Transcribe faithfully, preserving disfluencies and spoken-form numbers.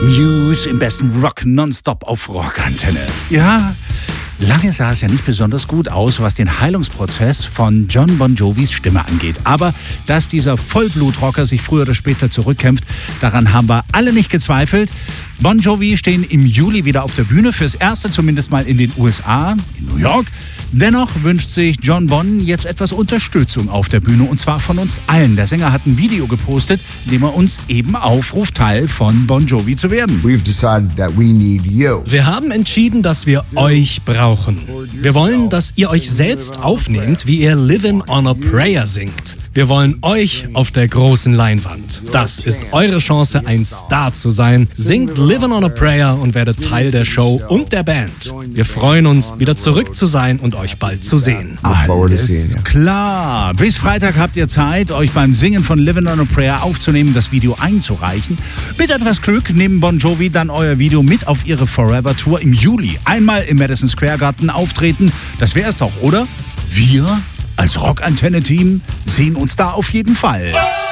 Muse im besten Rock nonstop auf Rockantenne. Ja, lange sah es ja nicht besonders gut aus, was den Heilungsprozess von Jon Bon Jovis Stimme angeht. Aber dass dieser Vollblutrocker sich früher oder später zurückkämpft, daran haben wir alle nicht gezweifelt. Bon Jovi stehen im Juli wieder auf der Bühne, fürs Erste zumindest mal in den U S A, in New York. Dennoch wünscht sich Jon Bon jetzt etwas Unterstützung auf der Bühne, und zwar von uns allen. Der Sänger hat ein Video gepostet, in dem er uns eben aufruft, Teil von Bon Jovi zu werden. We've decided that we need you. Wir haben entschieden, dass wir euch brauchen. Wir wollen, dass ihr euch selbst aufnehmt, wie ihr Livin' on a Prayer singt. Wir wollen euch auf der großen Leinwand. Das ist eure Chance, ein Star zu sein. Singt Livin' on a Prayer und werdet Teil der Show und der Band. Wir freuen uns, wieder zurück zu sein und euch bald zu sehen. Alles klar. Bis Freitag habt ihr Zeit, euch beim Singen von Livin' on a Prayer aufzunehmen, das Video einzureichen. Mit etwas Glück nehmen Bon Jovi dann euer Video mit auf ihre Forever Tour im Juli. Einmal im Madison Square Garden auftreten. Das wär's doch, oder? Wir als Rockantenne-Team sehen uns da auf jeden Fall.